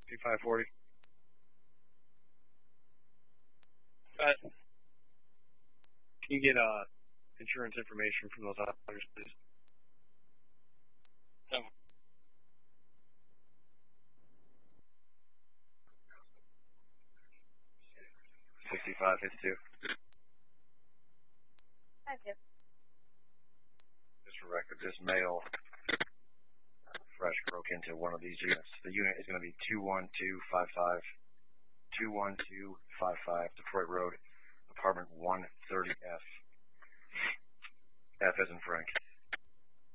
5540. Can you get insurance information from those operators, please? No. 6552. Thank you. Just for record, this male fresh broke into one of these units. The unit is going to be 21255. 21255 Detroit Road, apartment 130F. F as in Frank.